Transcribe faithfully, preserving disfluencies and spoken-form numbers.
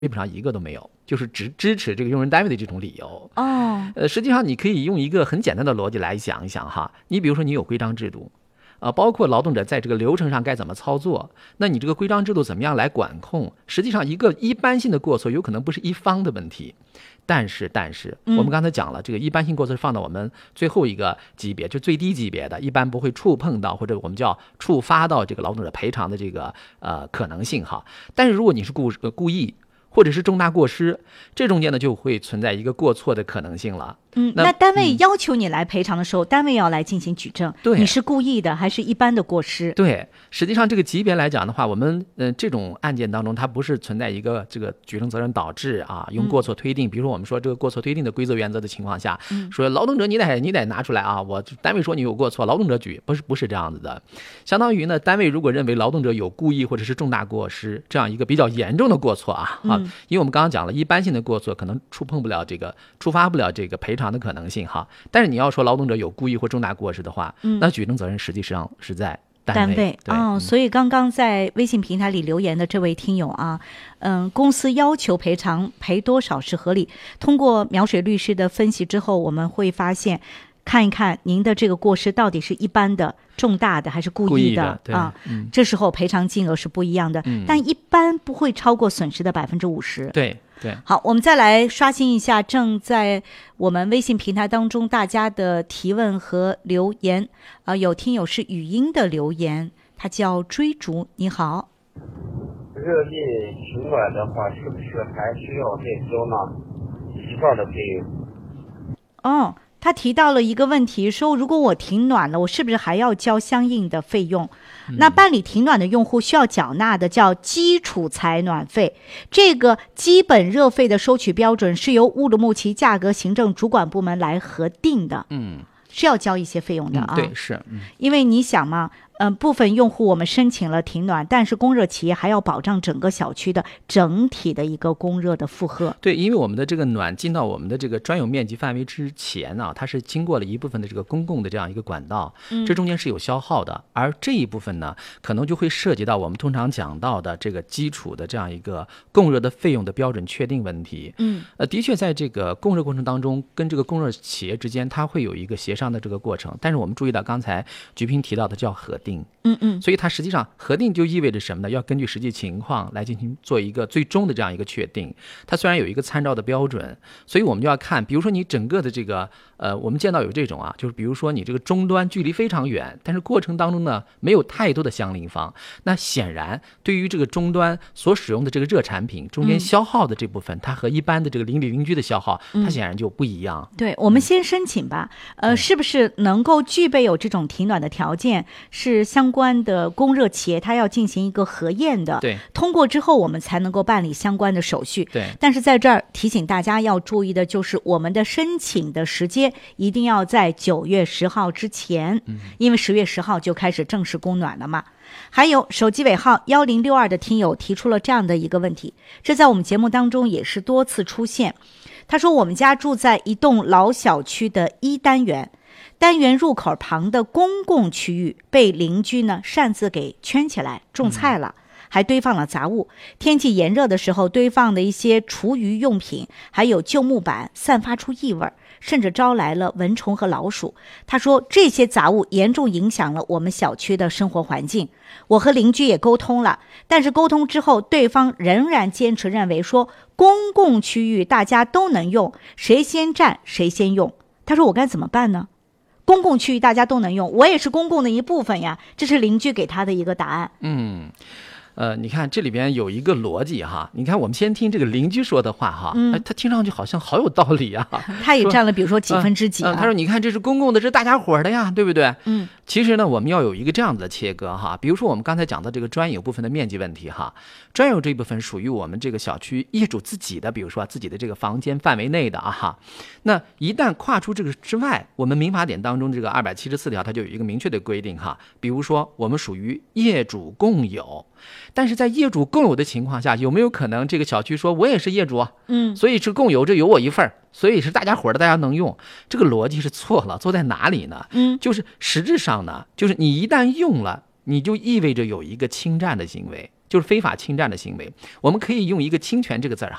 基本上一个都没有，就是只支持这个用人单位的这种理由。 哦， 呃，实际上你可以用一个很简单的逻辑来想一想哈，你比如说你有规章制度，啊，包括劳动者在这个流程上该怎么操作，那你这个规章制度怎么样来管控？实际上一个一般性的过错有可能不是一方的问题，但是但是我们刚才讲了，这个一般性过错是放到我们最后一个级别，就最低级别的，一般不会触碰到或者我们叫触发到这个劳动者赔偿的这个呃可能性哈。但是如果你是故呃故意或者是重大过失，这中间呢就会存在一个过错的可能性了。 嗯，那, 那单位要求你来赔偿的时候，嗯、单位要来进行举证， 对， 你是故意的还是一般的过失？ 对，实际上这个级别来讲的话，我们嗯、呃、这种案件当中，它不是存在一个这个举证责任导致啊，用过错推定。嗯、比如说我们说这个过错推定的规则原则的情况下，嗯、说劳动者你得你得拿出来啊，我单位说你有过错，劳动者举，不是不是这样子的。相当于呢，单位如果认为劳动者有故意或者是重大过失这样一个比较严重的过错啊，啊， 嗯、 因为我们刚刚讲了，一般性的过错可能触碰不了这个触发不了这个赔偿的可能性哈。但是你要说劳动者有故意或重大过失的话，嗯、那举证责任实际上是在单位。 单位哦，所以刚刚在微信平台里留言的这位听友啊，嗯，公司要求赔偿赔多少是合理？通过苗水律师的分析之后，我们会发现，看一看您的这个过失到底是一般的、重大的还是故意的, 故意的啊、 嗯？ 这时候赔偿金额是不一样的，嗯、但一般不会超过损失的百分之五十。 对。对， 好，我们再来刷新一下正在我们微信平台当中大家的提问和留言。呃，有听友是语音的留言，他叫追逐。你好， 热力停管的话，是不是还需要再交纳一半的费用？ 哦，他提到了一个问题，说如果我停暖了，我是不是还要交相应的费用？嗯、那办理停暖的用户需要缴纳的叫基础采暖费，这个基本热费的收取标准是由乌鲁木齐价格行政主管部门来核定的。 嗯， 是要交一些费用的啊。 嗯、对，是、嗯， 因为你想嘛。嗯、呃，部分用户我们申请了停暖，但是供热企业还要保障整个小区的整体的一个供热的负荷。 对，因为我们的这个暖进到我们的这个专有面积范围之前呢、啊，它是经过了一部分的这个公共的这样一个管道，这中间是有消耗的，嗯、而这一部分呢，可能就会涉及到我们通常讲到的这个基础的这样一个供热的费用的标准确定问题。 嗯， 呃，的确在这个供热过程当中，跟这个供热企业之间，它会有一个协商的这个过程。但是我们注意到刚才菊萍提到的叫核定。 嗯嗯， 所以它实际上核定就意味着什么呢？要根据实际情况来进行做一个最终的这样一个确定。它虽然有一个参照的标准，所以我们就要看，比如说你整个的这个呃，我们见到有这种啊，就是比如说你这个终端距离非常远，但是过程当中呢没有太多的相邻方，那显然对于这个终端所使用的这个热产品中间消耗的这部分，嗯、它和一般的这个邻里邻居的消耗，它显然就不一样。 嗯、对，我们先申请吧，嗯、呃，是不是能够具备有这种停暖的条件？是相关关的供热企业它要进行一个核验的， 对， 通过之后我们才能够办理相关的手续。 对， 但是在这儿提醒大家要注意的就是我们的申请的时间一定要在九月十号之前，嗯、因为十月十号就开始正式供暖了嘛。还有手机尾号一零六二的听友提出了这样的一个问题，这在我们节目当中也是多次出现。他说我们家住在一栋老小区的一单元，单元入口旁的公共区域被邻居呢擅自给圈起来种菜了，嗯、还堆放了杂物。天气炎热的时候堆放的一些厨余用品还有旧木板散发出异味，甚至招来了蚊虫和老鼠。他说这些杂物严重影响了我们小区的生活环境。我和邻居也沟通了，但是沟通之后对方仍然坚持认为说公共区域大家都能用，谁先占谁先用。他说我该怎么办呢？公共区域大家都能用，我也是公共的一部分呀，这是邻居给他的一个答案。 嗯，呃，你看这里边有一个逻辑哈，你看我们先听这个邻居说的话哈，嗯、哎，他听上去好像好有道理啊。 他也占了比如说几分之几、啊呃呃、他说你看这是公共的，这是大家伙的呀，对不对？ 嗯， 其实呢我们要有一个这样子的切割哈，比如说我们刚才讲的这个专有部分的面积问题哈，专有这一部分属于我们这个小区业主自己的，比如说自己的这个房间范围内的啊哈，那一旦跨出这个之外，我们民法典当中这个二百七十四条它就有一个明确的规定哈，比如说我们属于业主共有，但是在业主共有的情况下，有没有可能这个小区说我也是业主， 嗯， 所以是共有，这有我一份，所以是大家伙的，大家能用？这个逻辑是错了，错在哪里呢？ 嗯， 就是实质上呢，就是你一旦用了，你就意味着有一个侵占的行为。 就是非法侵占的行为。我们可以用一个侵权这个字儿